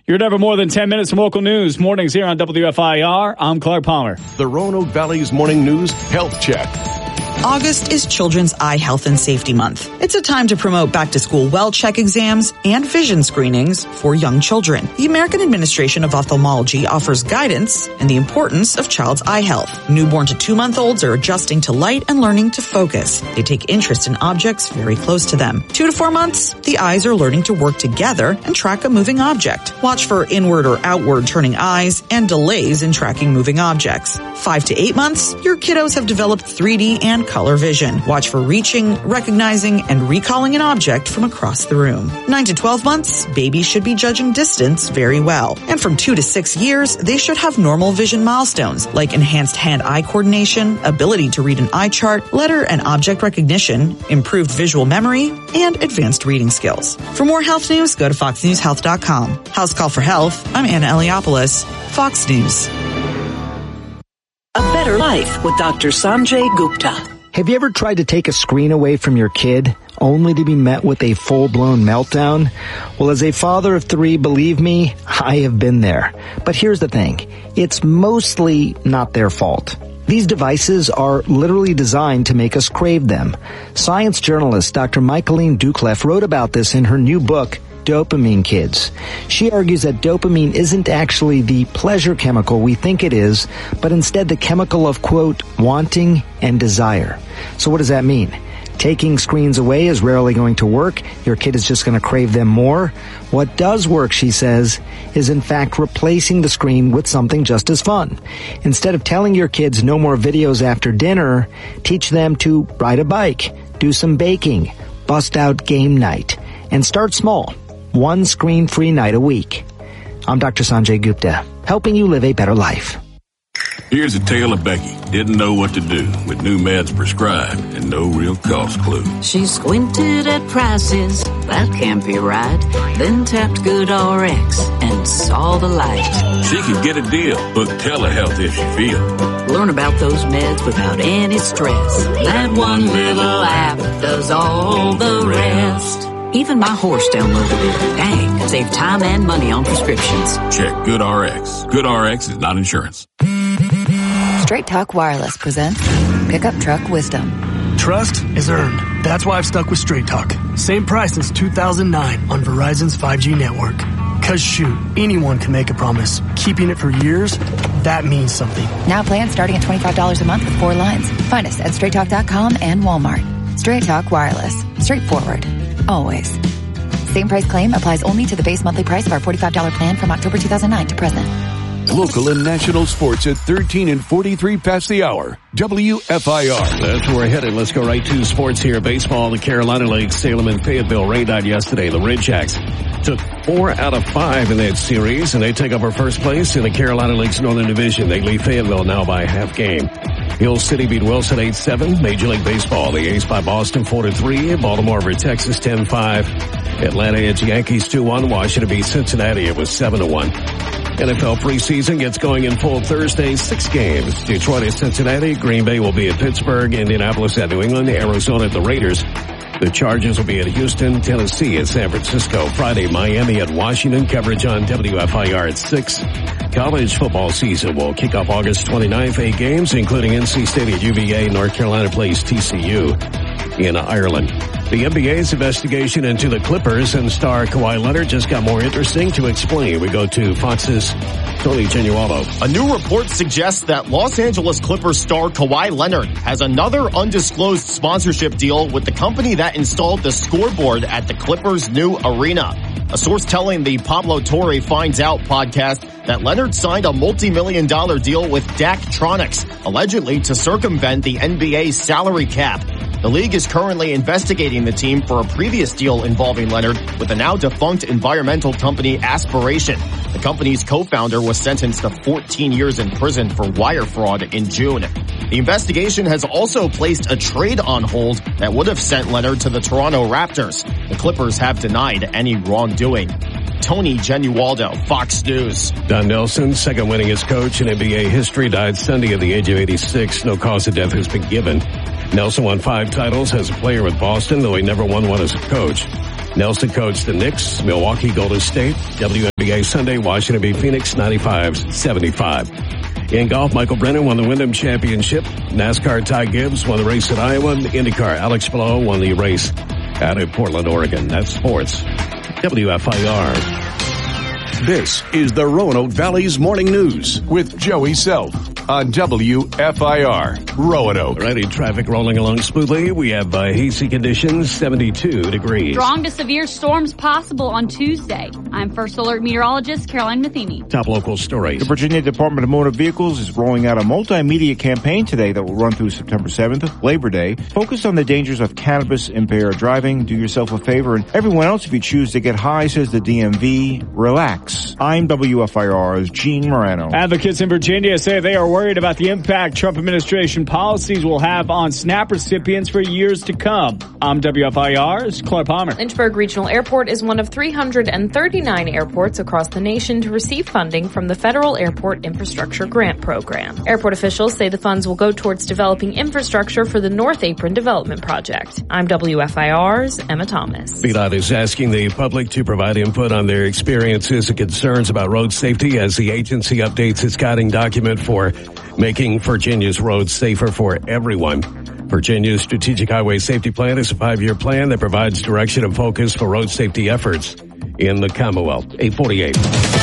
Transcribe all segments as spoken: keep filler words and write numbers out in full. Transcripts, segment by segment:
You're never more than ten minutes from local news. Mornings here on W F I R. I'm Clark Palmer. The Roanoke Valley's Morning News Health Check. August is Children's Eye Health and Safety Month. It's a time to promote back-to-school well check exams and vision screenings for young children. The American Administration of Ophthalmology offers guidance in the importance of child's eye health. Newborn to two-month-olds are adjusting to light and learning to focus. They take interest in objects very close to them. Two to four months, the eyes are learning to work together and track a moving object. Watch for inward or outward turning eyes and delays in tracking moving objects. Five to eight months, your kiddos have developed three D and color vision. Watch for reaching, recognizing, and recalling an object from across the room. Nine to twelve months, babies should be judging distance very well. And from two to six years, they should have normal vision milestones like enhanced hand-eye coordination, ability to read an eye chart, letter and object recognition, improved visual memory, and advanced reading skills. For more health news, go to fox news health dot com. House Call for Health, I'm Anna Eliopoulos, Fox News. A better life with Doctor Sanjay Gupta. Have you ever tried to take a screen away from your kid only to be met with a full-blown meltdown? Well, as a father of three, believe me, I have been there. But here's the thing. It's mostly not their fault. These devices are literally designed to make us crave them. Science journalist Doctor Michaeline Doucleff wrote about this in her new book, Dopamine Kids. She argues that dopamine isn't actually the pleasure chemical we think it is, but instead the chemical of, quote, wanting and desire. So what does that mean? Taking screens away is rarely going to work. Your kid is just going to crave them more. What does work, she says, is in fact replacing the screen with something just as fun. Instead of telling your kids no more videos after dinner, teach them to ride a bike, do some baking, bust out game night, and start small. One screen-free night a week. I'm Doctor Sanjay Gupta, helping you live a better life. Here's a tale of Becky. Didn't know what to do with new meds prescribed and no real cost clue. She squinted at prices, that can't be right. Then tapped GoodRx and saw the light. She could get a deal. Book telehealth if she feels. Learn about those meds without any stress. That one little app does all the rest. Even my horse downloaded it. Dang, save time and money on prescriptions. Check GoodRx. GoodRx is not insurance. Straight Talk Wireless presents Pickup Truck Wisdom. Trust is earned. That's why I've stuck with Straight Talk. Same price since two thousand nine on Verizon's five G network. Cause shoot, anyone can make a promise. Keeping it for years, that means something. Now plans starting at twenty-five dollars a month with four lines. Find us at straight talk dot com and Walmart. Straight Talk Wireless. Straightforward. Always. Same price claim applies only to the base monthly price of our forty-five dollars plan from October two thousand nine to present. Local and national sports at thirteen and forty-three past the hour. W F I R. That's where we're headed. Let's go right to sports here. Baseball, the Carolina Lakes, Salem and Fayetteville rained out yesterday. The Red Jacks took four out of five in that series, and they take up our first place in the Carolina Lakes Northern Division. They lead Fayetteville now by a half game. Hill City beat Wilson eight seven. Major League Baseball, the A's by Boston four to three. Baltimore over Texas ten five. Atlanta edged Yankees two one. Washington beat Cincinnati. It was seven to one. N F L preseason gets going in full Thursday. Six games. Detroit at Cincinnati. Green Bay will be at Pittsburgh. Indianapolis at New England. Arizona at the Raiders. The Chargers will be at Houston. Tennessee at San Francisco. Friday, Miami at Washington. Coverage on W F I R at six. College football season will kick off August twenty-ninth. Eight games, including N C State at U V A. North Carolina plays T C U in Ireland. The N B A's investigation into the Clippers and star Kawhi Leonard just got more interesting. To explain, we go to Fox's Tony Genualdo. A new report suggests that Los Angeles Clippers star Kawhi Leonard has another undisclosed sponsorship deal with the company that installed the scoreboard at the Clippers' new arena. A source telling the Pablo Torre Finds Out podcast that Leonard signed a multi-million dollar deal with Daktronics, allegedly to circumvent the N B A's salary cap. The league is currently investigating the team for a previous deal involving Leonard with the now defunct environmental company Aspiration. The company's co-founder was sentenced to fourteen years in prison for wire fraud in June. The investigation has also placed a trade on hold that would have sent Leonard to the Toronto Raptors. The Clippers have denied any wrongdoing. Tony Genualdo, Fox News. Don Nelson, second winningest coach in N B A history, died Sunday at the age of eighty-six. No cause of death has been given. Nelson won five titles as a player with Boston, though he never won one as a coach. Nelson coached the Knicks, Milwaukee, Golden State, W N B A P A Sunday, Washington beat Phoenix ninety-five seventy-five. In golf, Michael Brennan won the Wyndham Championship. NASCAR, Ty Gibbs won the race at Iowa. IndyCar, Alex Palou won the race out at Portland, Oregon. That's sports. W F I R. This is the Roanoke Valley's Morning News with Joey Self on W F I R, Roanoke. Alrighty, traffic rolling along smoothly. We have uh, hazy conditions, seventy-two degrees. Strong to severe storms possible on Tuesday. I'm First Alert Meteorologist Caroline Matheny. Top local stories. The Virginia Department of Motor Vehicles is rolling out a multimedia campaign today that will run through September seventh, Labor Day, focused on the dangers of cannabis-impaired driving. Do yourself a favor and everyone else if you choose to get high, says the D M V. Relax. I'm W F I R's Gene Morano. Advocates in Virginia say they are worried about the impact Trump administration policies will have on SNAP recipients for years to come. I'm W F I R's Clark Palmer. Lynchburg Regional Airport is one of three hundred thirty-nine airports across the nation to receive funding from the Federal Airport Infrastructure Grant Program. Airport officials say the funds will go towards developing infrastructure for the North Apron Development Project. I'm W F I R's Emma Thomas. V DOT is asking the public to provide input on their experiences and concerns about road safety as the agency updates its guiding document for making Virginia's roads safer for everyone. Virginia's Strategic Highway Safety Plan is a five-year plan that provides direction and focus for road safety efforts in the Commonwealth. eight forty-eight.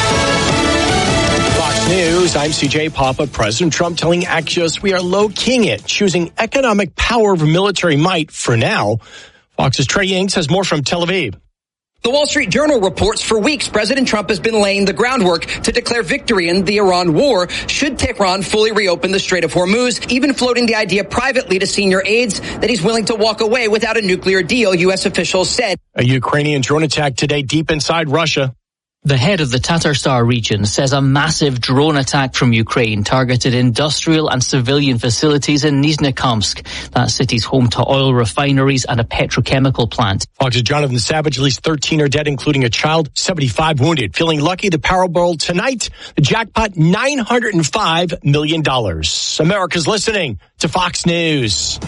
Fox News, I'm C J Papa. President Trump telling Axios we are low-keying it, choosing economic power over military might for now. Fox's Trey Inks has more from Tel Aviv. The Wall Street Journal reports for weeks President Trump has been laying the groundwork to declare victory in the Iran war should Tehran fully reopen the Strait of Hormuz, even floating the idea privately to senior aides that he's willing to walk away without a nuclear deal, U S officials said. A Ukrainian drone attack today deep inside Russia. The head of the Tatarstan region says a massive drone attack from Ukraine targeted industrial and civilian facilities in Nizhnekamsk. That city's home to oil refineries and a petrochemical plant. Fox's Jonathan Savage, at least thirteen are dead, including a child, seventy-five wounded. Feeling lucky, the Powerball tonight, the jackpot nine hundred five million dollars. America's listening to Fox News.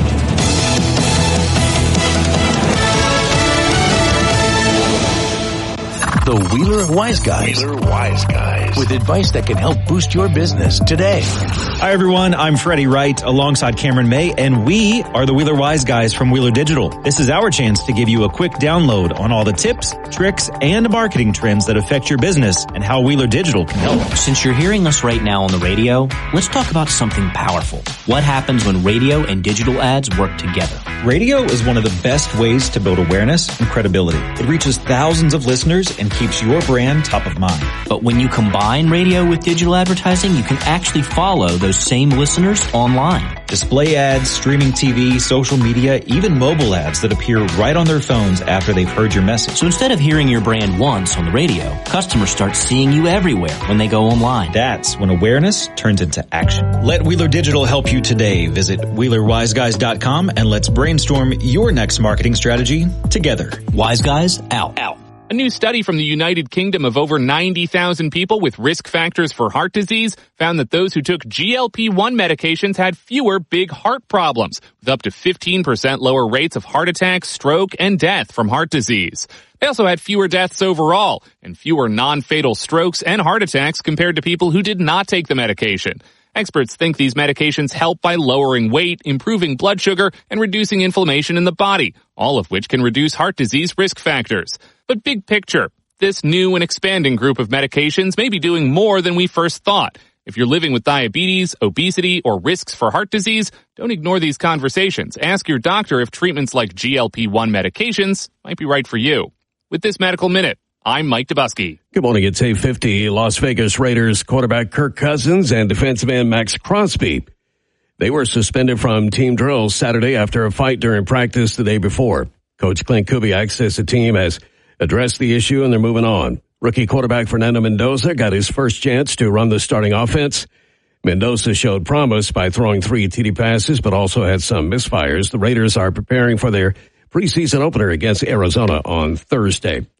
The Wheeler Wise Guys. Wheeler Wise Guys. With advice that can help boost your business today. Hi, everyone. I'm Freddie Wright alongside Cameron May, and we are the Wheeler Wise Guys from Wheeler Digital. This is our chance to give you a quick download on all the tips, tricks, and marketing trends that affect your business and how Wheeler Digital can help. Since you're hearing us right now on the radio, let's talk about something powerful. What happens when radio and digital ads work together? Radio is one of the best ways to build awareness and credibility. It reaches thousands of listeners and keeps your brand top of mind. But when you combine radio with digital advertising, you can actually follow those same listeners online. Display ads, streaming T V, social media, even mobile ads that appear right on their phones after they've heard your message. So instead of hearing your brand once on the radio, customers start seeing you everywhere when they go online. That's when awareness turns into action. Let Wheeler Digital help you today. Visit Wheeler Wise Guys dot com and let's brainstorm your next marketing strategy together. Wise Guys, out. Out. A new study from the United Kingdom of over ninety thousand people with risk factors for heart disease found that those who took G L P one medications had fewer big heart problems, with up to fifteen percent lower rates of heart attack, stroke, and death from heart disease. They also had fewer deaths overall and fewer non-fatal strokes and heart attacks compared to people who did not take the medication. Experts think these medications help by lowering weight, improving blood sugar, and reducing inflammation in the body, all of which can reduce heart disease risk factors. But big picture, this new and expanding group of medications may be doing more than we first thought. If you're living with diabetes, obesity, or risks for heart disease, don't ignore these conversations. Ask your doctor if treatments like G L P one medications might be right for you. With this Medical Minute, I'm Mike Dubusky. Good morning. It's eight fifty. Las Vegas Raiders quarterback Kirk Cousins and defensive end Max Crosby. They were suspended from team drills Saturday after a fight during practice the day before. Coach Clint Kubiak says the team has addressed the issue and they're moving on. Rookie quarterback Fernando Mendoza got his first chance to run the starting offense. Mendoza showed promise by throwing three T D passes, but also had some misfires. The Raiders are preparing for their preseason opener against Arizona on Thursday.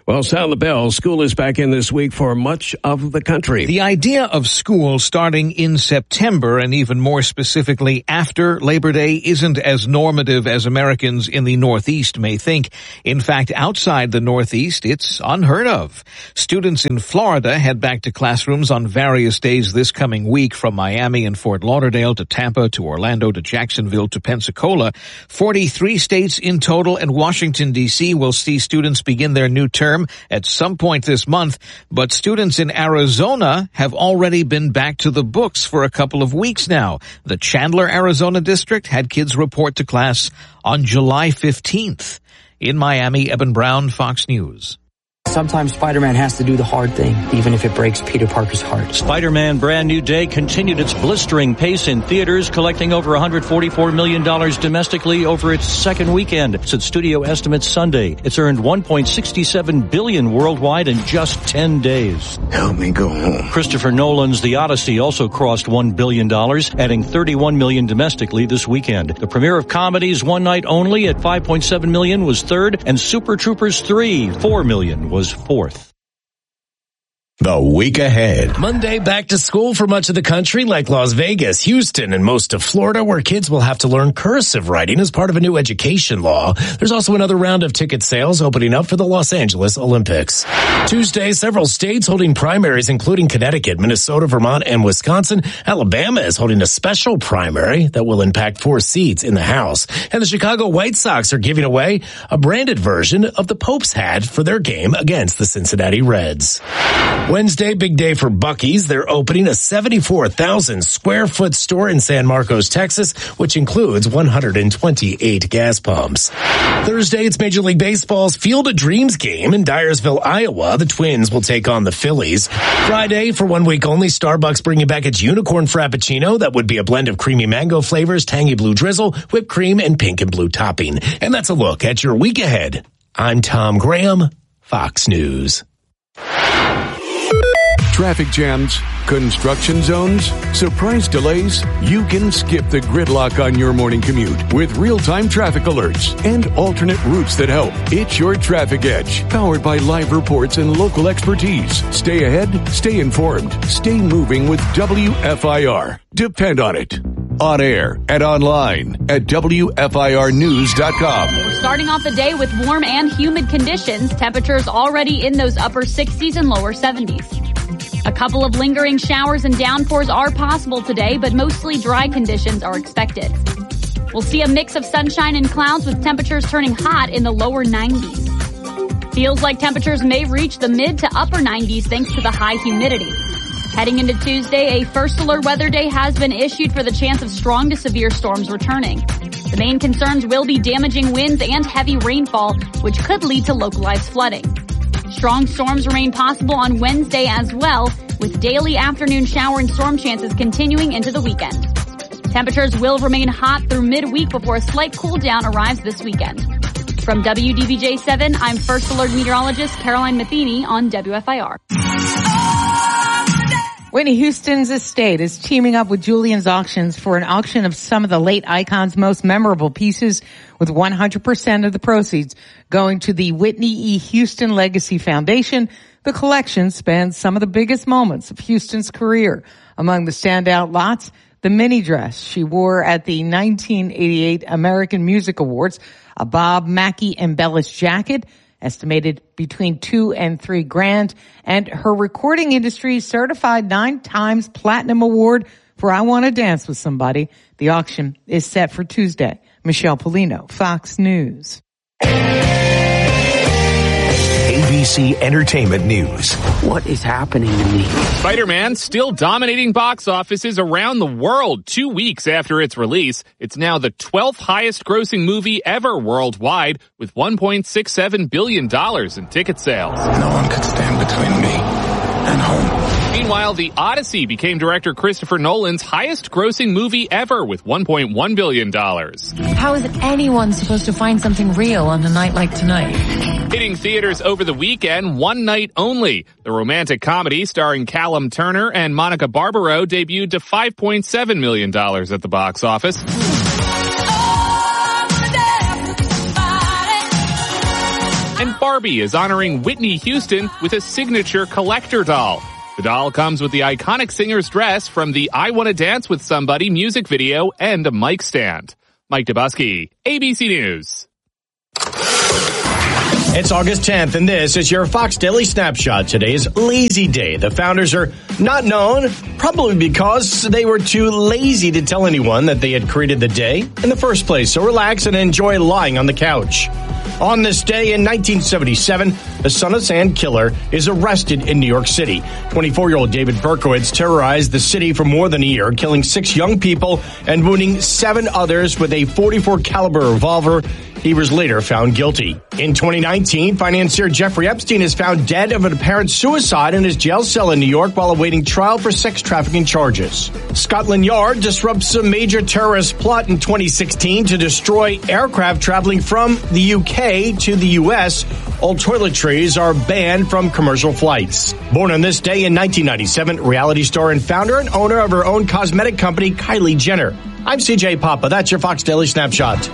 Well, sound the bell. School is back in this week for much of the country. The idea of school starting in September, and even more specifically after Labor Day, isn't as normative as Americans in the Northeast may think. In fact, outside the Northeast, it's unheard of. Students in Florida head back to classrooms on various days this coming week, from Miami and Fort Lauderdale to Tampa to Orlando to Jacksonville to Pensacola. forty-three states in total, and Washington, D C will see students begin their new term at some point this month, but students in Arizona have already been back to the books for a couple of weeks now. The Chandler, Arizona district had kids report to class on July fifteenth. In Miami, Eben Brown, Fox News. Sometimes Spider-Man has to do the hard thing, even if it breaks Peter Parker's heart. Spider-Man Brand New Day continued its blistering pace in theaters, collecting over one hundred forty-four million dollars domestically over its second weekend. Since studio estimates Sunday, it's earned one point six seven billion dollars worldwide in just ten days. Help me go home. Christopher Nolan's The Odyssey also crossed one billion dollars, adding thirty-one million dollars domestically this weekend. The premiere of comedies One Night Only at five point seven million dollars was third, and Super Troopers three, four million dollars was fourth. The week ahead. Monday back to school for much of the country, like Las Vegas, Houston, and most of Florida, where kids will have to learn cursive writing as part of a new education law. There's also another round of ticket sales opening up for the Los Angeles Olympics. Tuesday, several states holding primaries, including Connecticut, Minnesota, Vermont, and Wisconsin. Alabama is holding a special primary that will impact four seats in the House. And the Chicago White Sox are giving away a branded version of the Pope's hat for their game against the Cincinnati Reds. Wednesday, big day for Buc-ee's. They're opening a seventy-four thousand square foot store in San Marcos, Texas, which includes one hundred twenty-eight gas pumps. Thursday, it's Major League Baseball's Field of Dreams game in Dyersville, Iowa. The Twins will take on the Phillies. Friday, for one week only, Starbucks bringing back its Unicorn Frappuccino. That would be a blend of creamy mango flavors, tangy blue drizzle, whipped cream, and pink and blue topping. And that's a look at your week ahead. I'm Tom Graham, Fox News. Traffic jams, construction zones, surprise delays. You can skip the gridlock on your morning commute with real-time traffic alerts and alternate routes that help. It's your Traffic Edge, powered by live reports and local expertise. Stay ahead, stay informed, stay moving with W F I R. Depend on it. On air and online at W F I R news dot com. We're starting off the day with warm and humid conditions. Temperatures already in those upper sixties and lower seventies. A couple of lingering showers and downpours are possible today, but mostly dry conditions are expected. We'll see a mix of sunshine and clouds with temperatures turning hot in the lower nineties. Feels like temperatures may reach the mid to upper nineties thanks to the high humidity. Heading into Tuesday, a first alert weather day has been issued for the chance of strong to severe storms returning. The main concerns will be damaging winds and heavy rainfall, which could lead to localized flooding. Strong storms remain possible on Wednesday as well, with daily afternoon shower and storm chances continuing into the weekend. Temperatures will remain hot through midweek before a slight cool down arrives this weekend. From W D B J seven, I'm First Alert Meteorologist Caroline Matheny on W F I R. Whitney Houston's estate is teaming up with Julian's Auctions for an auction of some of the late icon's most memorable pieces, with one hundred percent of the proceeds going to the Whitney E. Houston Legacy Foundation. The collection spans some of the biggest moments of Houston's career. Among the standout lots, the mini dress she wore at the nineteen eighty-eight American Music Awards, a Bob Mackie embellished jacket, estimated between two and three grand, and her recording industry certified nine times platinum award for I Want to Dance with Somebody. The auction is set for Tuesday. Michelle Polino, Fox News. A B C Entertainment News. What is happening to me? Spider-Man still dominating box offices around the world two weeks after its release. It's now the twelfth highest grossing movie ever worldwide, with one point six seven billion dollars in ticket sales. No one could stand between me and home. Meanwhile, The Odyssey became director Christopher Nolan's highest grossing movie ever with one point one billion dollars. How is anyone supposed to find something real on a night like tonight? Hitting theaters over the weekend, One Night Only. The romantic comedy starring Callum Turner and Monica Barbaro debuted to five point seven million dollars at the box office. And Barbara Barbie is honoring Whitney Houston with a signature collector doll. The doll comes with the iconic singer's dress from the I Wanna Dance with Somebody music video and a mic stand. Mike Dubusky, A B C News. It's August tenth, and this is your Fox Daily Snapshot. Today is Lazy Day. The founders are not known, probably because they were too lazy to tell anyone that they had created the day in the first place. So relax and enjoy lying on the couch. On this day in nineteen seventy-seven, the Son of Sand killer is arrested in New York City. twenty-four-year-old David Berkowitz terrorized the city for more than a year, killing six young people and wounding seven others with a forty-four caliber revolver. He was later found guilty. In twenty nineteen, financier Jeffrey Epstein is found dead of an apparent suicide in his jail cell in New York while awaiting trial for sex trafficking charges. Scotland Yard disrupts a major terrorist plot in twenty sixteen to destroy aircraft traveling from the U K to the U S. All toiletries are banned from commercial flights. Born on this day in nineteen ninety-seven, reality star and founder and owner of her own cosmetic company, Kylie Jenner. I'm C J Papa. That's your Fox Daily Snapshot.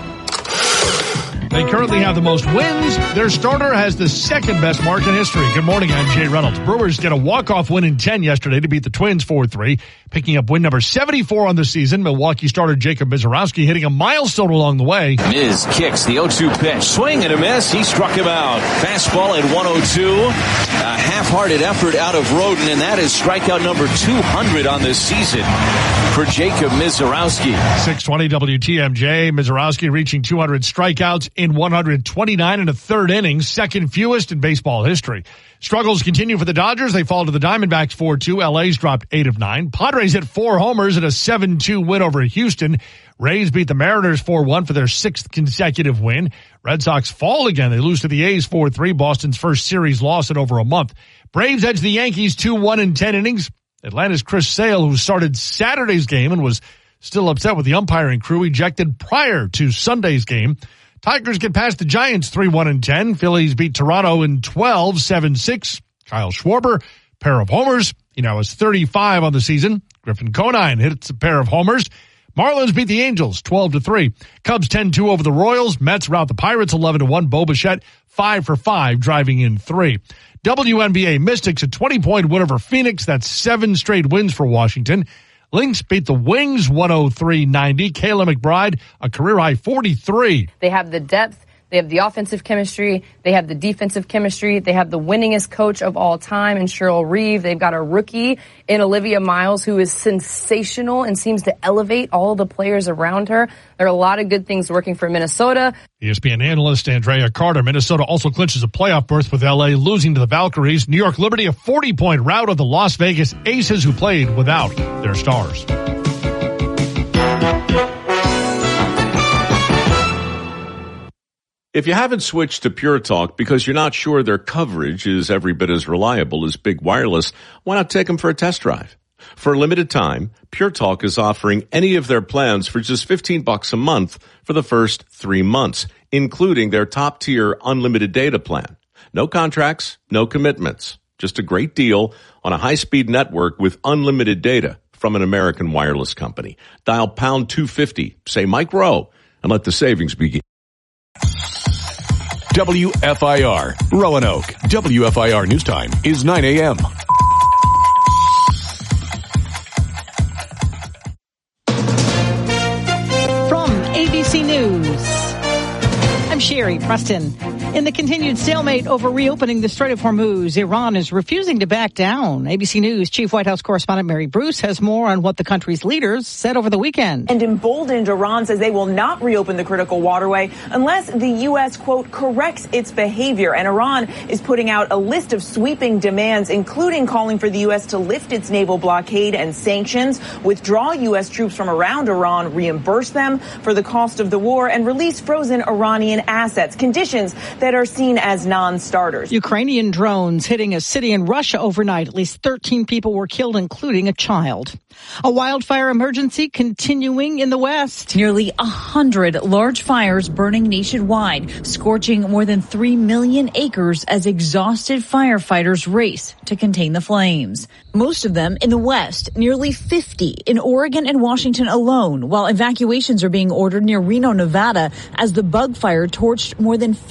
They currently have the most wins. Their starter has the second best mark in history. Good morning, I'm Jay Reynolds. Brewers get a walk-off win in ten yesterday to beat the Twins four three, picking up win number seventy-four on the season. Milwaukee starter Jacob Mizorowski hitting a milestone along the way. Miz kicks the oh two pitch. Swing and a miss. He struck him out. Fastball at one oh two. A half-hearted effort out of Rodin, and that is strikeout number two hundred on this season for Jacob Mizorowski. six twenty W T M J. Mizorowski reaching two hundred strikeouts in one hundred twenty-nine and a third innings, second fewest in baseball history. Struggles continue for the Dodgers. They fall to the Diamondbacks four two. L A's dropped eight of nine. Padres hit four homers in a seven two win over Houston. Rays beat the Mariners four one for their sixth consecutive win. Red Sox fall again. They lose to the A's four three, Boston's first series loss in over a month. Braves edge the Yankees two one in ten innings. Atlanta's Chris Sale, who started Saturday's game and was still upset with the umpiring crew, ejected prior to Sunday's game. Tigers get past the Giants three one in ten. Phillies beat Toronto in twelve seven six. Kyle Schwarber, pair of homers. He now has thirty-five on the season. Griffin Conine hits a pair of homers. Marlins beat the Angels twelve to three. Cubs ten two over the Royals. Mets rout the Pirates eleven to one. Bo Bichette five for five, driving in three. W N B A Mystics a twenty-point win over Phoenix. That's seven straight wins for Washington. Lynx beat the Wings one oh three ninety. Kayla McBride, a career-high forty-three. They have the depth. They have the offensive chemistry. They have the defensive chemistry. They have the winningest coach of all time in Cheryl Reeve. They've got a rookie in Olivia Miles who is sensational and seems to elevate all the players around her. There are a lot of good things working for Minnesota. E S P N analyst Andrea Carter. Minnesota also clinches a playoff berth with L A losing to the Valkyries. New York Liberty a forty-point rout of the Las Vegas Aces, who played without their stars. If you haven't switched to Pure Talk because you're not sure their coverage is every bit as reliable as Big Wireless, why not take them for a test drive? For a limited time, Pure Talk is offering any of their plans for just fifteen bucks a month for the first three months, including their top-tier unlimited data plan. No contracts, no commitments. Just a great deal on a high-speed network with unlimited data from an American wireless company. Dial pound two fifty, say Mike Rowe, and let the savings begin. W F I R, Roanoke. W F I R News Time is nine a.m. From A B C News, I'm Sherry Preston. In the continued stalemate over reopening the Strait of Hormuz, Iran is refusing to back down. A B C News Chief White House correspondent Mary Bruce has more on what the country's leaders said over the weekend. And emboldened, Iran says they will not reopen the critical waterway unless the U S, quote, corrects its behavior. And Iran is putting out a list of sweeping demands, including calling for the U S to lift its naval blockade and sanctions, withdraw U S troops from around Iran, reimburse them for the cost of the war, and release frozen Iranian assets, conditions that are seen as non-starters. Ukrainian drones hitting a city in Russia overnight. At least thirteen people were killed, including a child. A wildfire emergency continuing in the West. Nearly a hundred large fires burning nationwide, scorching more than three million acres as exhausted firefighters race to contain the flames. Most of them in the West, nearly fifty in Oregon and Washington alone, while evacuations are being ordered near Reno, Nevada, as the bug fire torched more than fifteen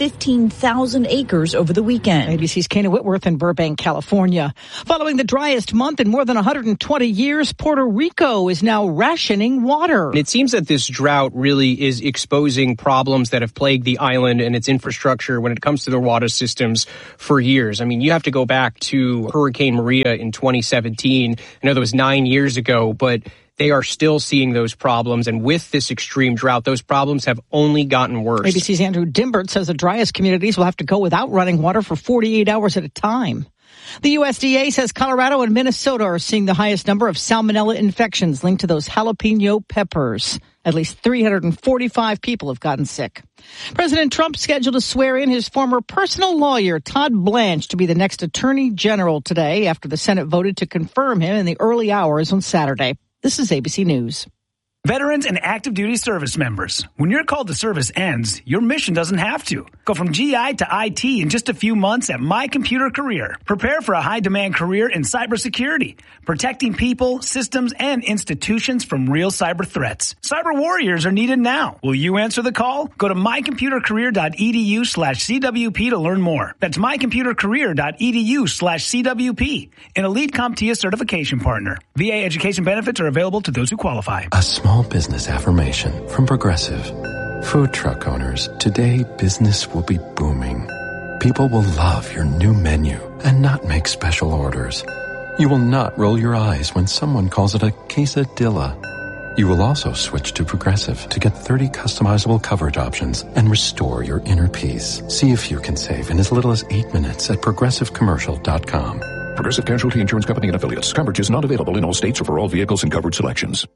seven thousand acres over the weekend. A B C's Kana Whitworth in Burbank, California. Following the driest month in more than one hundred twenty years, Puerto Rico is now rationing water. It seems that this drought really is exposing problems that have plagued the island and its infrastructure when it comes to their water systems for years. I mean, you have to go back to Hurricane Maria in twenty seventeen. I know that was nine years ago, but they are still seeing those problems. And with this extreme drought, those problems have only gotten worse. A B C's Andrew Dimbert says the driest communities will have to go without running water for forty-eight hours at a time. The U S D A says Colorado and Minnesota are seeing the highest number of salmonella infections linked to those jalapeno peppers. At least three hundred forty-five people have gotten sick. President Trump scheduled to swear in his former personal lawyer, Todd Blanche, to be the next attorney general today after the Senate voted to confirm him in the early hours on Saturday. This is A B C News. Veterans and active duty service members, when your call to service ends, your mission doesn't have to. Go from G I to I T in just a few months at My Computer Career. Prepare for a high-demand career in cybersecurity, protecting people, systems, and institutions from real cyber threats. Cyber warriors are needed now. Will you answer the call? Go to mycomputercareer.edu slash CWP to learn more. That's mycomputercareer.edu slash CWP, an elite CompTIA certification partner. V A education benefits are available to those who qualify. A small business affirmation from Progressive. Food truck owners, today business will be booming. People will love your new menu and not make special orders. You will not roll your eyes when someone calls it a quesadilla. You will also switch to Progressive to get thirty customizable coverage options and restore your inner peace. See if you can save in as little as eight minutes at progressive commercial dot com. Progressive Casualty Insurance Company and Affiliates. Coverage is not available in all states or for all vehicles and covered selections.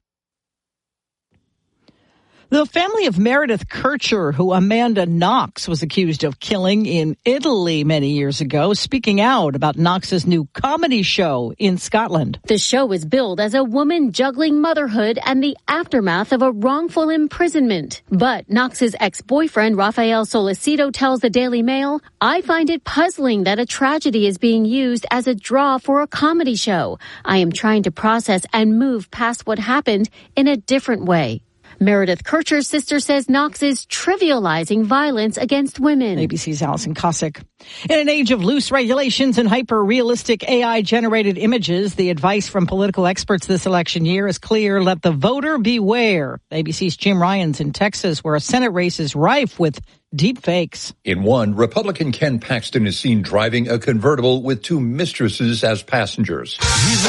The family of Meredith Kercher, who Amanda Knox was accused of killing in Italy many years ago, speaking out about Knox's new comedy show in Scotland. The show is billed as a woman juggling motherhood and the aftermath of a wrongful imprisonment. But Knox's ex-boyfriend, Rafael Solicito, tells the Daily Mail, "I find it puzzling that a tragedy is being used as a draw for a comedy show. I am trying to process and move past what happened in a different way." Meredith Kercher's sister says Knox is trivializing violence against women. A B C's Allison Cossack. In an age of loose regulations and hyper-realistic A I-generated images, the advice from political experts this election year is clear. Let the voter beware. A B C's Jim Ryan's in Texas, where a Senate race is rife with deep fakes. In one, Republican Ken Paxton is seen driving a convertible with two mistresses as passengers.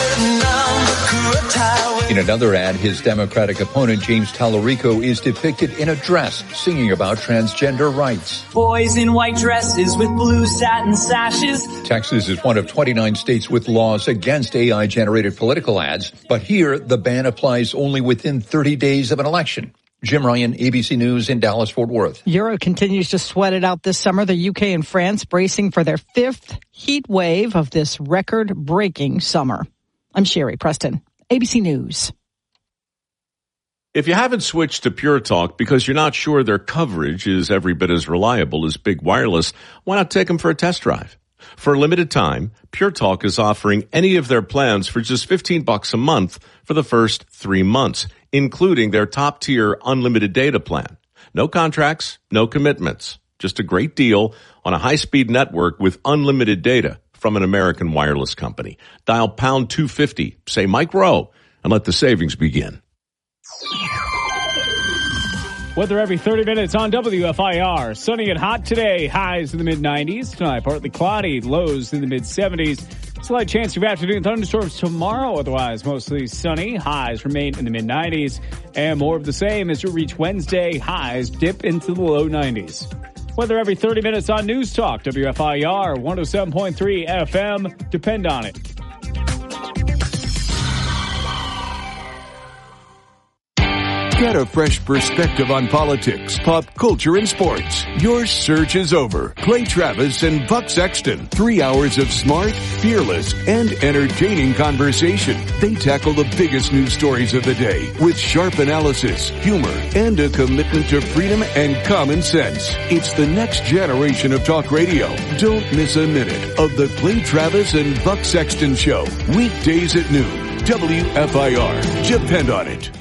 In another ad, his Democratic opponent, James Tallarico, is depicted in a dress singing about transgender rights. Boys in white dresses with blue satin sashes. Texas is one of twenty-nine states with laws against A I-generated political ads, but here the ban applies only within thirty days of an election. Jim Ryan, A B C News in Dallas-Fort Worth. Europe continues to sweat it out this summer. The U K and France bracing for their fifth heat wave of this record-breaking summer. I'm Sherry Preston, A B C News. If you haven't switched to Pure Talk because you're not sure their coverage is every bit as reliable as Big Wireless, why not take them for a test drive? For a limited time, Pure Talk is offering any of their plans for just fifteen bucks a month for the first three months, including their top-tier unlimited data plan. No contracts, no commitments. Just a great deal on a high-speed network with unlimited data from an American wireless company. Dial pound two fifty, say Mike Rowe, and let the savings begin. Weather every thirty minutes on W F I R. Sunny and hot today. Highs in the mid nineties. Tonight, partly cloudy. Lows in the mid seventies. Slight chance of afternoon thunderstorms tomorrow. Otherwise, mostly sunny. Highs remain in the mid nineties. And more of the same as you reach Wednesday. Highs dip into the low nineties. Weather every thirty minutes on News Talk. W F I R one oh seven point three F M. Depend on it. Get a fresh perspective on politics, pop culture, and sports. Your search is over. Clay Travis and Buck Sexton. Three hours of smart, fearless, and entertaining conversation. They tackle the biggest news stories of the day with sharp analysis, humor, and a commitment to freedom and common sense. It's the next generation of talk radio. Don't miss a minute of the Clay Travis and Buck Sexton Show. Weekdays at noon. W F I R. Depend on it.